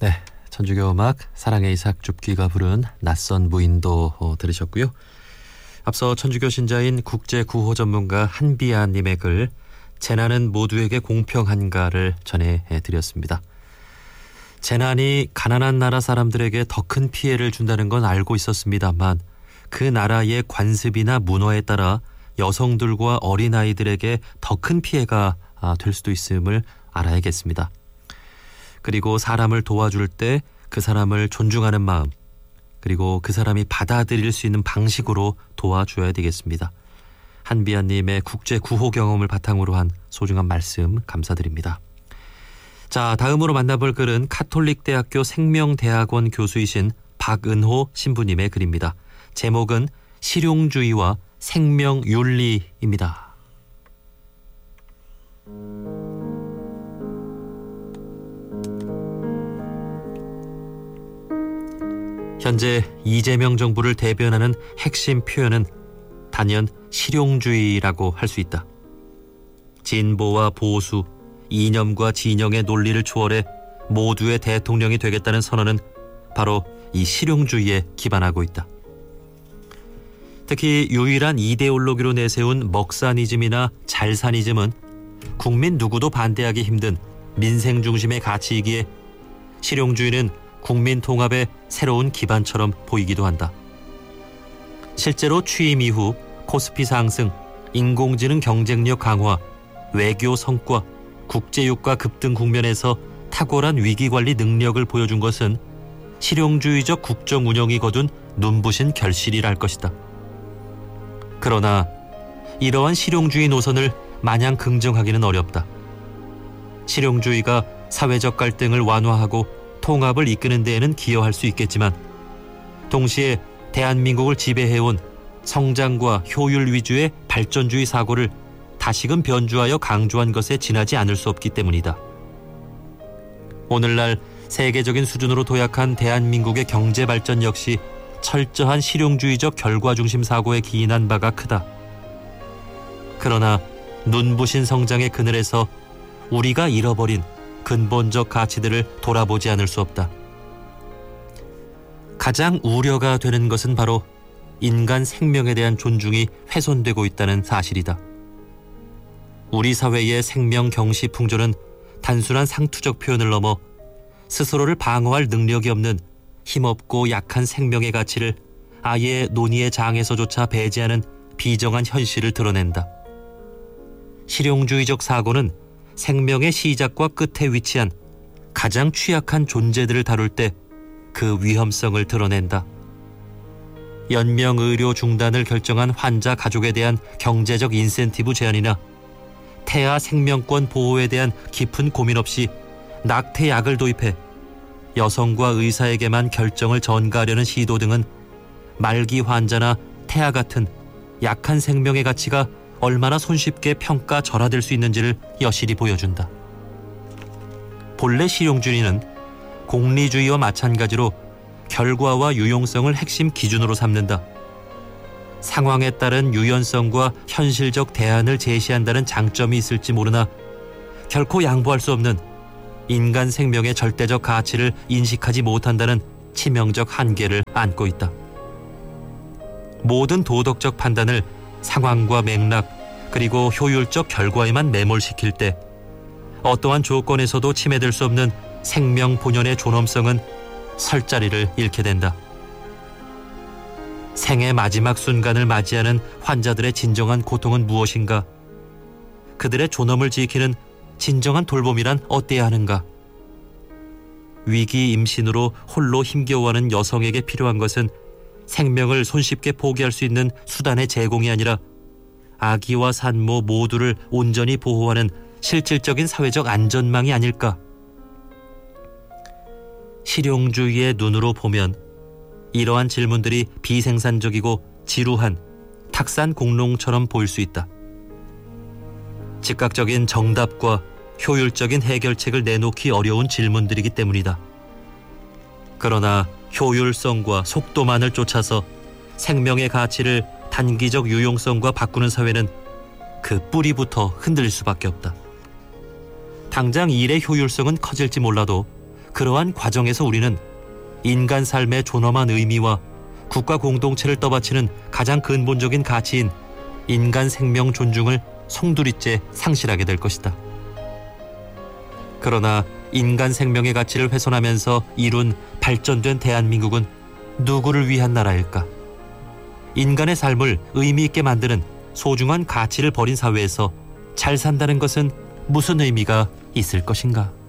네, 천주교 음악 사랑의 이삭 줍기가 부른 낯선 무인도 들으셨고요. 앞서 천주교 신자인 국제구호 전문가 한비아님의 글 재난은 모두에게 공평한가를 전해드렸습니다. 재난이 가난한 나라 사람들에게 더 큰 피해를 준다는 건 알고 있었습니다만 그 나라의 관습이나 문화에 따라 여성들과 어린아이들에게 더 큰 피해가 될 수도 있음을 알아야겠습니다. 그리고 사람을 도와줄 때 그 사람을 존중하는 마음, 그리고 그 사람이 받아들일 수 있는 방식으로 도와줘야 되겠습니다. 한비아님의 국제구호 경험을 바탕으로 한 소중한 말씀 감사드립니다. 자, 다음으로 만나볼 글은 카톨릭대학교 생명대학원 교수이신 박은호 신부님의 글입니다. 제목은 실용주의와 생명윤리입니다. 현재 이재명 정부를 대변하는 핵심 표현은 단연 실용주의라고 할 수 있다. 진보와 보수, 이념과 진영의 논리를 초월해 모두의 대통령이 되겠다는 선언은 바로 이 실용주의에 기반하고 있다. 특히 유일한 이데올로기로 내세운 먹사니즘이나 잘사니즘은 국민 누구도 반대하기 힘든 민생 중심의 가치이기에 실용주의는 국민 통합의 새로운 기반처럼 보이기도 한다. 실제로 취임 이후 코스피 상승, 인공지능 경쟁력 강화, 외교 성과, 국제유가 급등 국면에서 탁월한 위기관리 능력을 보여준 것은 실용주의적 국정 운영이 거둔 눈부신 결실이랄 것이다. 그러나 이러한 실용주의 노선을 마냥 긍정하기는 어렵다. 실용주의가 사회적 갈등을 완화하고 통합을 이끄는 데에는 기여할 수 있겠지만 동시에 대한민국을 지배해온 성장과 효율 위주의 발전주의 사고를 다시금 변주하여 강조한 것에 지나지 않을 수 없기 때문이다. 오늘날 세계적인 수준으로 도약한 대한민국의 경제 발전 역시 철저한 실용주의적 결과 중심 사고에 기인한 바가 크다. 그러나 눈부신 성장의 그늘에서 우리가 잃어버린 근본적 가치들을 돌아보지 않을 수 없다. 가장 우려가 되는 것은 바로 인간 생명에 대한 존중이 훼손되고 있다는 사실이다. 우리 사회의 생명 경시 풍조는 단순한 상투적 표현을 넘어 스스로를 방어할 능력이 없는 힘없고 약한 생명의 가치를 아예 논의의 장에서조차 배제하는 비정한 현실을 드러낸다. 실용주의적 사고는 생명의 시작과 끝에 위치한 가장 취약한 존재들을 다룰 때 그 위험성을 드러낸다. 연명의료 중단을 결정한 환자 가족에 대한 경제적 인센티브 제한이나 태아 생명권 보호에 대한 깊은 고민 없이 낙태약을 도입해 여성과 의사에게만 결정을 전가하려는 시도 등은 말기 환자나 태아 같은 약한 생명의 가치가 얼마나 손쉽게 평가절하될 수 있는지를 여실히 보여준다. 본래 실용주의는 공리주의와 마찬가지로 결과와 유용성을 핵심 기준으로 삼는다. 상황에 따른 유연성과 현실적 대안을 제시한다는 장점이 있을지 모르나 결코 양보할 수 없는 인간 생명의 절대적 가치를 인식하지 못한다는 치명적 한계를 안고 있다. 모든 도덕적 판단을 상황과 맥락 그리고 효율적 결과에만 매몰시킬 때 어떠한 조건에서도 침해될 수 없는 생명 본연의 존엄성은 설 자리를 잃게 된다. 생의 마지막 순간을 맞이하는 환자들의 진정한 고통은 무엇인가? 그들의 존엄을 지키는 진정한 돌봄이란 어때야 하는가? 위기 임신으로 홀로 힘겨워하는 여성에게 필요한 것은 생명을 손쉽게 포기할 수 있는 수단의 제공이 아니라 아기와 산모 모두를 온전히 보호하는 실질적인 사회적 안전망이 아닐까? 실용주의의 눈으로 보면 이러한 질문들이 비생산적이고 지루한 탁산 공룡처럼 보일 수 있다. 즉각적인 정답과 효율적인 해결책을 내놓기 어려운 질문들이기 때문이다. 그러나 효율성과 속도만을 쫓아서 생명의 가치를 단기적 유용성과 바꾸는 사회는 그 뿌리부터 흔들릴 수밖에 없다. 당장 일의 효율성은 커질지 몰라도 그러한 과정에서 우리는 인간 삶의 존엄한 의미와 국가 공동체를 떠받치는 가장 근본적인 가치인 인간 생명 존중을 송두리째 상실하게 될 것이다. 그러나 인간 생명의 가치를 훼손하면서 이룬 발전된 대한민국은 누구를 위한 나라일까? 인간의 삶을 의미 있게 만드는 소중한 가치를 버린 사회에서 잘 산다는 것은 무슨 의미가 있을 것인가?